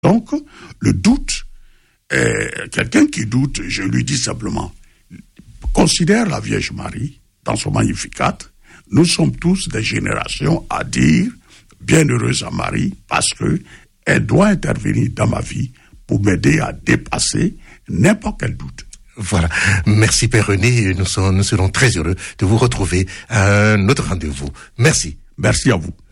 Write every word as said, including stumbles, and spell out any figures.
Donc, le doute, euh, quelqu'un qui doute, je lui dis simplement, considère la Vierge Marie dans son Magnificat. Nous sommes tous des générations à dire bienheureuse à Marie parce que elle doit intervenir dans ma vie pour m'aider à dépasser n'importe quel doute. Voilà. Merci Père René. Nous serons, nous serons très heureux de vous retrouver à un autre rendez-vous. Merci. Merci à vous.